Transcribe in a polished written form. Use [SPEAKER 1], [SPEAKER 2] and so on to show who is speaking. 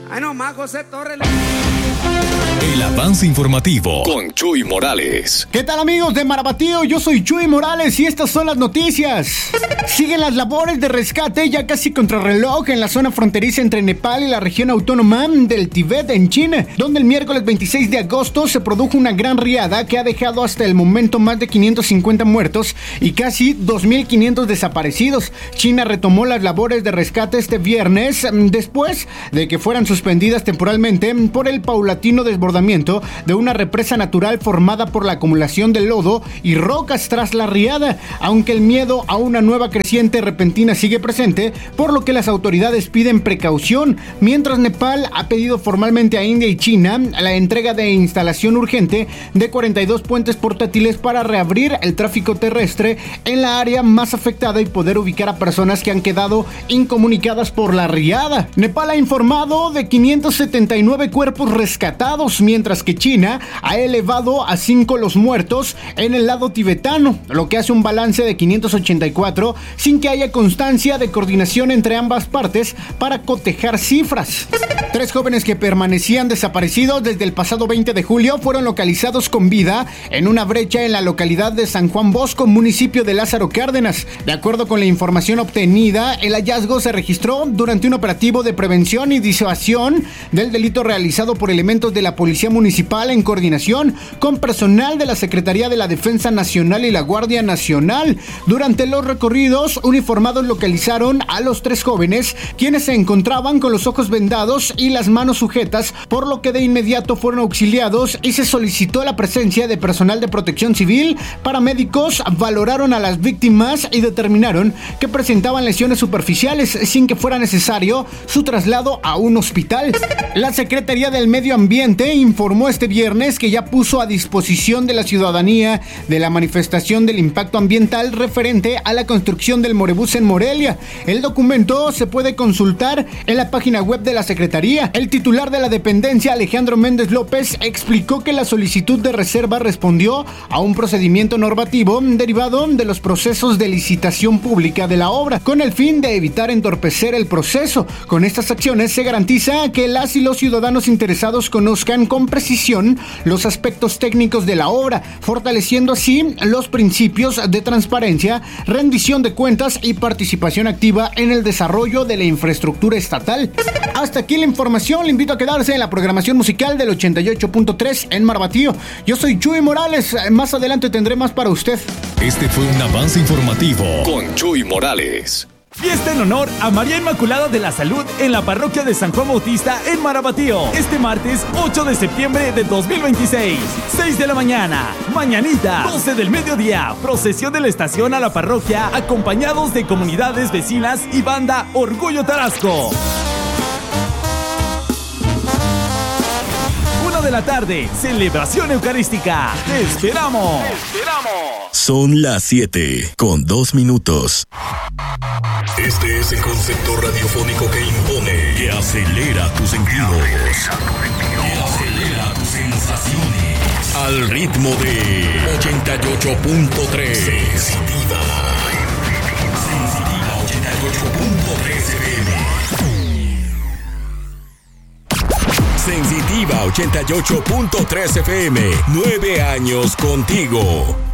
[SPEAKER 1] Ay, nomás, José Torres.
[SPEAKER 2] El avance informativo con Chuy Morales.
[SPEAKER 3] ¿Qué tal, amigos de Marabatío? Yo soy Chuy Morales y estas son las noticias. Siguen las labores de rescate ya casi contrarreloj en la zona fronteriza entre Nepal y la región autónoma del Tíbet en China, donde el miércoles 26 de agosto se produjo una gran riada que ha dejado hasta el momento más de 550 muertos y casi 2.500 desaparecidos. China retomó las labores de rescate este viernes después de que fueran suspendidas temporalmente por el paulatino desbordamiento de una represa natural formada por la acumulación de lodo y rocas tras la riada, aunque el miedo a una nueva creciente repentina sigue presente, por lo que las autoridades piden precaución, mientras Nepal ha pedido formalmente a India y China la entrega de instalación urgente de 42 puentes portátiles para reabrir el tráfico terrestre en la área más afectada y poder ubicar a personas que han quedado incomunicadas por la riada. Nepal ha informado de 579 cuerpos rescatados, mientras que China ha elevado a 5 los muertos en el lado tibetano, lo que hace un balance de 584 sin que haya constancia de coordinación entre ambas partes para cotejar cifras. 3 jóvenes que permanecían desaparecidos desde el pasado 20 de julio fueron localizados con vida en una brecha en la localidad de San Juan Bosco, municipio de Lázaro Cárdenas. De acuerdo con la información obtenida, el hallazgo se registró durante un operativo de prevención y disuasión del delito realizado por elementos de la Policía Municipal en coordinación con personal de la Secretaría de la Defensa Nacional y la Guardia Nacional. Durante los recorridos, uniformados localizaron a los 3 jóvenes, quienes se encontraban con los ojos vendados y las manos sujetas, por lo que de inmediato fueron auxiliados y se solicitó la presencia de personal de protección civil. Paramédicos valoraron a las víctimas y determinaron que presentaban lesiones superficiales sin que fuera necesario su traslado a un hospital. La Secretaría del Medio Ambiente informó este viernes que ya puso a disposición de la ciudadanía de la manifestación del impacto ambiental referente a la construcción del Morebús en Morelia. El documento se puede consultar en la página web de la Secretaría. El titular de la dependencia, Alejandro Méndez López, explicó que la solicitud de reserva respondió a un procedimiento normativo derivado de los procesos de licitación pública de la obra, con el fin de evitar entorpecer el proceso. Con estas acciones se garantiza que las y los ciudadanos interesados conozcan con precisión los aspectos técnicos de la obra, fortaleciendo así los principios de transparencia, rendición de cuentas y participación activa en el desarrollo de la infraestructura estatal. Hasta aquí la información. Le invito a quedarse en la programación musical del 88.3 en Marabatío. Yo soy Chuy Morales. Más adelante tendré más para usted.
[SPEAKER 2] Este fue un avance informativo con Chuy Morales.
[SPEAKER 4] Fiesta en honor a María Inmaculada de la Salud en la parroquia de San Juan Bautista en Marabatío. Este martes 8 de septiembre de 2026, 6 de la mañana, mañanita, 12 del mediodía, procesión de la estación a la parroquia, acompañados de comunidades vecinas y banda Orgullo Tarasco. 1 de la tarde, celebración eucarística. ¡Te esperamos! ¡Te esperamos!
[SPEAKER 2] Son las 7:02. Este es el concepto radiofónico que impone, que acelera tus sentidos, que acelera tus sensaciones, al ritmo de 88.3. Sensitiva 88.3 FM. Sensitiva 88.3 FM. 9 años contigo.